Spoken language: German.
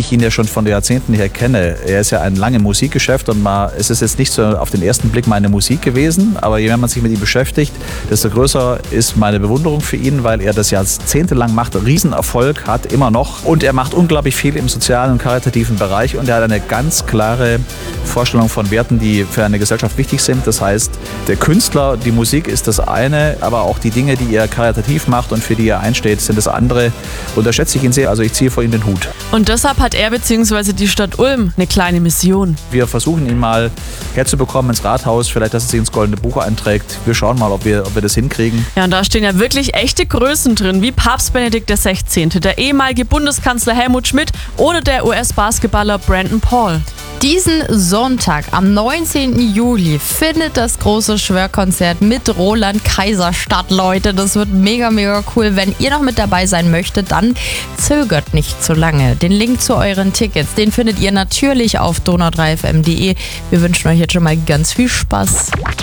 ich ihn ja schon von Jahrzehnten her kenne. Er ist ja ein langes Musikgeschäft und es ist jetzt nicht so auf den ersten Blick meine Musik gewesen, aber je mehr man sich mit ihm beschäftigt, desto größer ist meine Bewunderung für ihn, weil er das jahrzehntelang macht, Riesenerfolg hat, immer noch. Und er macht unglaublich viel im sozialen und karitativen Bereich und er hat eine ganz klare Vorstellung von Werten, die für eine Gesellschaft wichtig sind. Das heißt, der Künstler, die Musik ist das eine, aber auch die Dinge, die er karitativ macht und für die er einsteht, sind das andere. Und da schätze ich ihn sehr, also ich ziehe vor ihm den Hut. Und deshalb hat er bzw. die Stadt Ulm eine kleine Mission. Wir versuchen ihn mal herzubekommen ins Rathaus, vielleicht, dass er sich ins Goldene Buch einträgt. Wir schauen mal, ob wir das hinkriegen. Ja, und da stehen ja wirklich echte Größen drin, wie Papst Benedikt XVI., der ehemalige Bundeskanzler Helmut Schmidt oder der US-Basketballer Brandon Paul. Diesen Sonntag, am 19. Juli, findet das große Schwörkonzert mit Roland Kaiser statt, Leute. Das wird mega, mega cool. Wenn ihr noch mit dabei sein möchtet, dann zögert nicht zu lange. Den Link zu euren Tickets, den findet ihr natürlich auf donau3fm.de. Wir wünschen euch jetzt schon mal ganz viel Spaß.